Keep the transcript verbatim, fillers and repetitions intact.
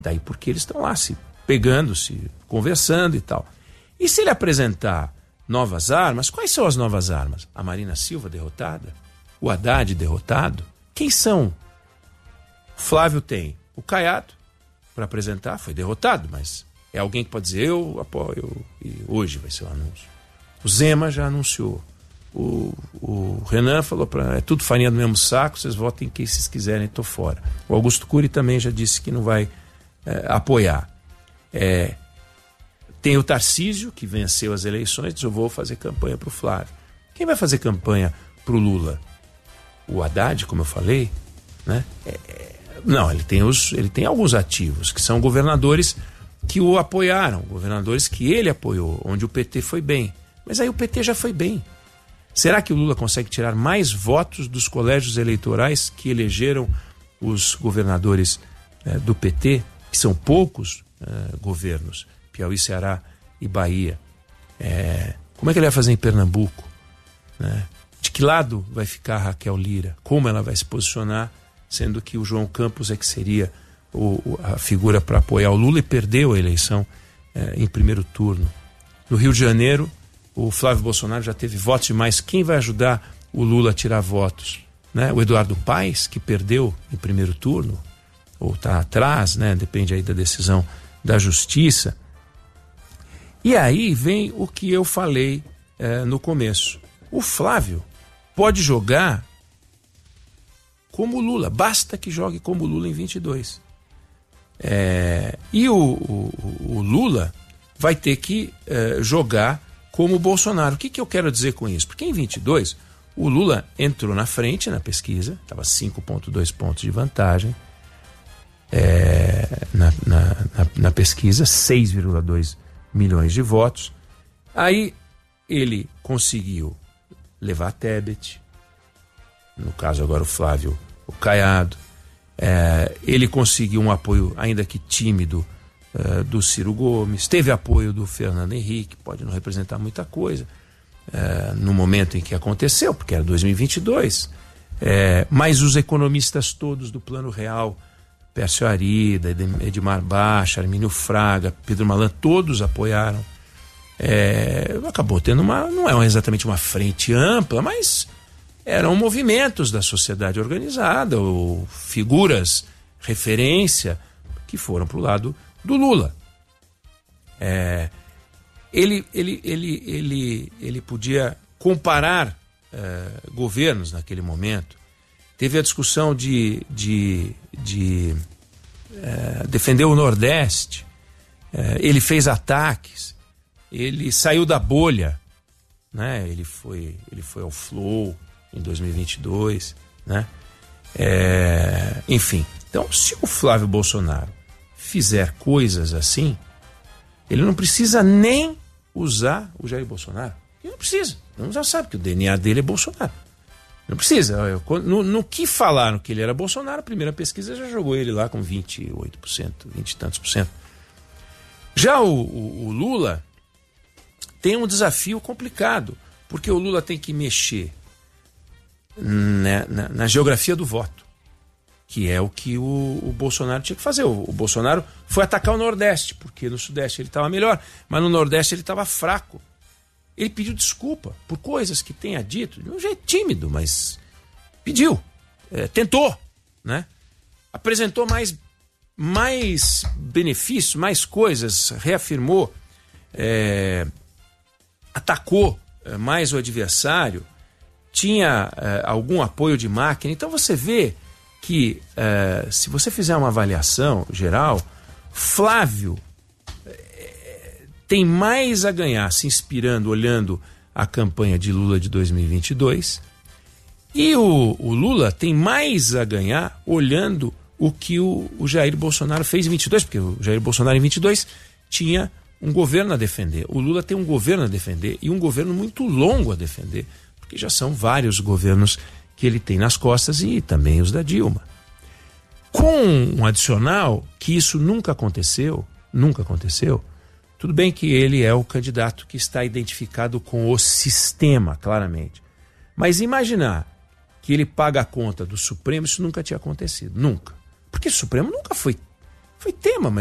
Daí porque eles estão lá se pegando, se conversando e tal. E se ele apresentar novas armas, quais são as novas armas? A Marina Silva derrotada? O Haddad derrotado? Quem são? Flávio tem o Caiado para apresentar, foi derrotado, mas é alguém que pode dizer eu apoio e hoje vai ser o anúncio. O Zema já anunciou. O, o Renan falou para é tudo farinha do mesmo saco, vocês votem quem vocês quiserem, tô fora. O Augusto Cury também já disse que não vai é, apoiar. É, tem o Tarcísio, que venceu as eleições, diz eu vou fazer campanha para o Flávio. Quem vai fazer campanha para o Lula? O Haddad, como eu falei, né? É, é, não, ele tem, os, ele tem alguns ativos, que são governadores que o apoiaram, governadores que ele apoiou, onde o P T foi bem. Mas aí o P T já foi bem. Será que o Lula consegue tirar mais votos dos colégios eleitorais que elegeram os governadores eh, do P T, que são poucos eh, governos, Piauí, Ceará e Bahia? É, como é que ele vai fazer em Pernambuco? Né? De que lado vai ficar a Raquel Lira? Como ela vai se posicionar, sendo que o João Campos é que seria o, a figura para apoiar o Lula e perdeu a eleição eh, em primeiro turno? No Rio de Janeiro, o Flávio Bolsonaro já teve votos demais. Quem vai ajudar o Lula a tirar votos? Né? O Eduardo Paes, que perdeu em primeiro turno, ou está atrás, né? Depende aí da decisão da justiça. E aí vem o que eu falei eh, no começo. O Flávio pode jogar como o Lula, basta que jogue como o Lula em vinte e dois. É, e o, o, o Lula vai ter que eh, jogar como o Bolsonaro. O que, que eu quero dizer com isso? Porque em vinte e dois o Lula entrou na frente na pesquisa, estava cinco vírgula dois pontos de vantagem é, na, na, na, na pesquisa, seis vírgula dois milhões de votos. Aí ele conseguiu levar a Tebet, no caso agora o Flávio, o Caiado, é, ele conseguiu um apoio, ainda que tímido, Uh, do Ciro Gomes, teve apoio do Fernando Henrique, pode não representar muita coisa uh, no momento em que aconteceu, porque era dois mil e vinte e dois, uh, mas os economistas todos do Plano Real, Pércio Arida, Edmar Baixa, Armínio Fraga, Pedro Malan, todos apoiaram. Uh, acabou tendo uma, não é exatamente uma frente ampla, mas eram movimentos da sociedade organizada, ou figuras, referência, que foram para o lado do Lula. É, ele, ele, ele, ele, ele podia comparar é, governos naquele momento. Teve a discussão de, de, de é, defender o Nordeste. É, ele fez ataques. Ele saiu da bolha. Né? Ele foi, ele foi ao Flow em dois mil e vinte e dois. Né? É, enfim. Então, se o Flávio Bolsonaro fizer coisas assim, ele não precisa nem usar o Jair Bolsonaro. Ele não precisa. Ele já sabe que o D N A dele é Bolsonaro. Não precisa. No, no que falaram que ele era Bolsonaro, a primeira pesquisa já jogou ele lá com vinte e oito por cento, vinte e tantos por cento. Já o, o, o Lula tem um desafio complicado, porque o Lula tem que mexer na, na, na geografia do voto, que é o que o, o Bolsonaro tinha que fazer. O, o Bolsonaro foi atacar o Nordeste, porque no Sudeste ele estava melhor, mas no Nordeste ele estava fraco. Ele pediu desculpa por coisas que tenha dito, de um jeito tímido, mas pediu, é, tentou, né? Apresentou mais, mais benefícios, mais coisas, reafirmou, é, atacou é, mais o adversário, tinha é, algum apoio de máquina. Então você vê que, uh, se você fizer uma avaliação geral, Flávio uh, tem mais a ganhar se inspirando, olhando a campanha de Lula de dois mil e vinte e dois, e o, o Lula tem mais a ganhar olhando o que o, o Jair Bolsonaro fez em vinte e dois, porque o Jair Bolsonaro em vinte e dois tinha um governo a defender. O Lula tem um governo a defender, e um governo muito longo a defender, porque já são vários governos que ele tem nas costas, e também os da Dilma. Com um adicional, que isso nunca aconteceu, nunca aconteceu, tudo bem que ele é o candidato que está identificado com o sistema, claramente. Mas imaginar que ele paga a conta do Supremo, isso nunca tinha acontecido, nunca. Porque o Supremo nunca foi Foi tema, mas